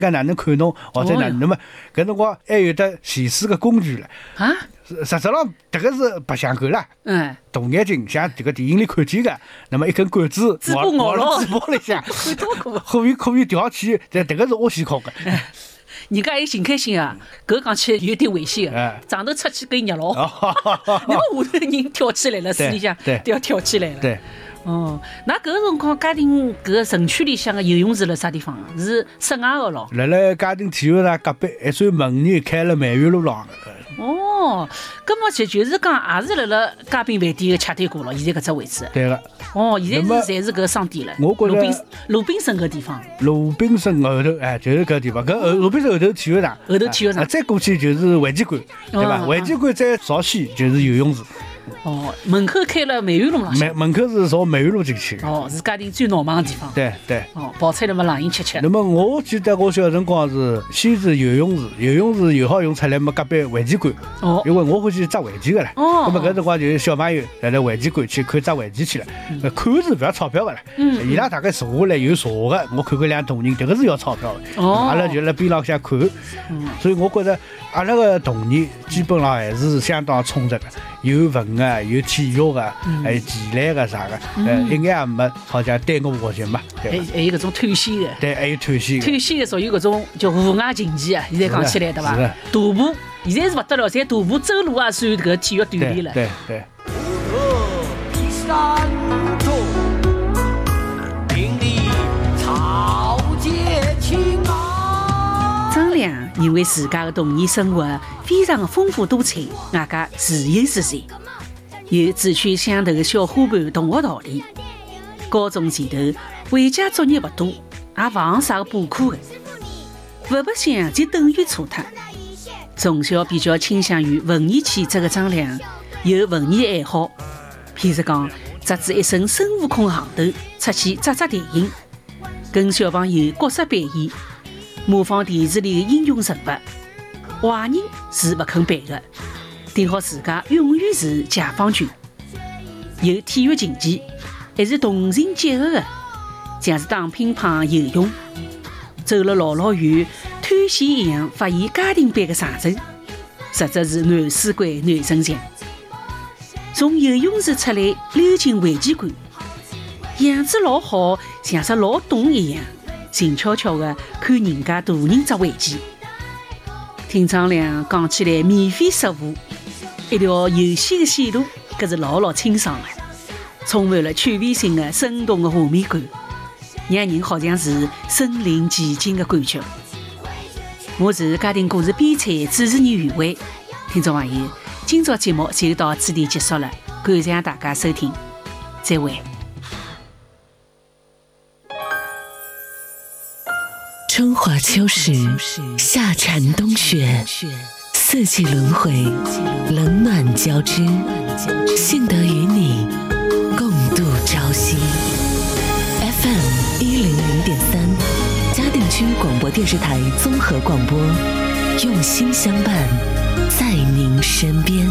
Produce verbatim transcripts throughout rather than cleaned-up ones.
搿哪能看侬，或者哪能么？搿辰光还有得前世个工具了啊！ 实质上迭个是白相狗啦， 嗯， 大眼睛像这个电影里看见个，那么一根管子嘴巴咬了嘴巴里向，可以可以吊起，但迭个是我先考个。 人家还寻开心啊，搿讲起来有点危险个，上头出去可以热牢，那么下头人跳起来了，水里向都要跳起来了。 对。 哦，那搿个辰光家庭搿个城区里向个游泳池辣啥地方啊？是室外个咯？ 辣辣家庭体育场隔壁，一扇门呢开了梅园路浪。 哦，葛末就就是讲，也是辣辣嘉宾饭店个斜对过了。现在搿只位置。 对个。 哦，现在是侪是搿商店了。 我觉着鲁滨鲁滨森搿地方。 鲁滨森后头，哎，就是搿地方。搿后鲁滨森后头体育场。 后头体育场。 再过去就是会稽馆，对伐？会稽馆再朝西就是游泳池。 哦，门口开了梅园路浪向。 门门口是朝梅园路进去。 哦，是家庭最闹忙的地方。 对对。 哦，跑出来嘛，冷饮吃吃。 那么我记得我小辰光是先是游泳池，游泳池又好用出来嘛，隔壁会稽馆。 哦。 因为我欢喜抓围棋个啦。 哦。 那么搿辰光就是小朋友来到会稽馆去看抓围棋去了。嗯。看是不要钞票个啦。 嗯。 伊拉大概坐下来有坐个，我看过两大人，迭个是要钞票个。哦。阿拉就辣边浪向看。嗯。所以我觉着阿拉个童年基本上还是相当充实个。有文个，有体育个，还有棋类个啥个，呃，一眼也没好像耽误学习嘛。 还还有搿种探险个， 对，还有探险个。 探险个属于搿种叫户外竞技啊，现在讲起来对伐？徒步现在是勿得了，现在徒步走路也算搿个体育锻炼了。 对对。 张良认为自家的童年生活非常的丰富多彩，外加自由自在，有志趣相投的小伙伴同学道理。高中前头回家作业不多，也勿行啥个补课的，勿白相就等于错脱。从小比较倾向于文艺气质的张良，有文艺爱好，譬如讲扎子一身孙悟空行头出去抓抓电影，跟小朋友角色扮演。模仿电视里的英雄人物，坏人是不肯扮的，定好自家永远是解放军。有体育竞技，还是同性结合的，像是打乒乓、游泳。走了老老远，探险一样发现家庭版的长城，实质是男士官男神像。从游泳池出来，溜进会稽馆，样子老好，像是老懂一样。静悄悄地看人家大人捉围棋，听张良讲起来免费食物，一条游戏的线路，搿是老老清爽的，充满了趣味性的生动的画面感，让人好像是身临其境的感觉。我是家庭故事编采主持人余伟，听众朋友，今朝节目就到此地结束了，感谢大家收听，再会。 春华秋实，夏蝉冬雪，四季轮回，冷暖交织，幸得与你共度朝夕。F M 一零零点三，嘉定区广播电视台综合广播，用心相伴，在您身边。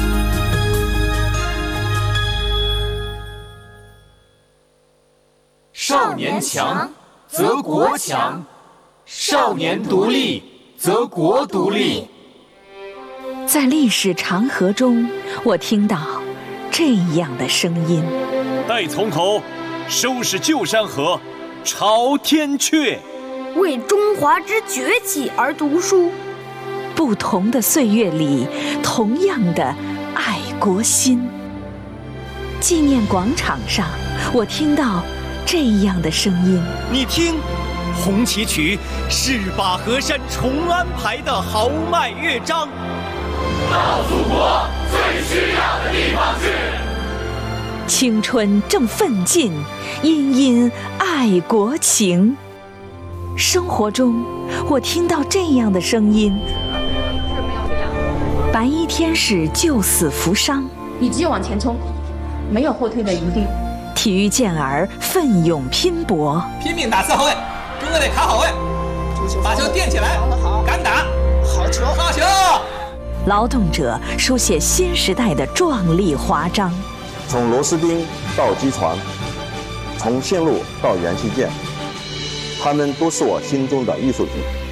少年强则国强，少年独立则国独立。 在历史长河中，我听到这样的声音： 待从头，收拾旧山河，朝天阙。 为中华之崛起而读书。 不同的岁月里，同样的爱国心。纪念广场上，我听到这样的声音： 你听，红旗曲是把河山重安排的豪迈乐章。 到祖国最需要的地方去。 青春正奋进，殷殷爱国情。生活中，我听到这样的声音：白衣天使救死扶伤， 你只有往前冲，没有后退的余地。 体育健儿奋勇拼搏， 拼命打四号位，跟我得卡好位，把球垫起来，敢打，好球，好球！ 劳动者书写新时代的壮丽华章。 从螺丝钉到机船，从线路到元器件，他们都是我心中的艺术品。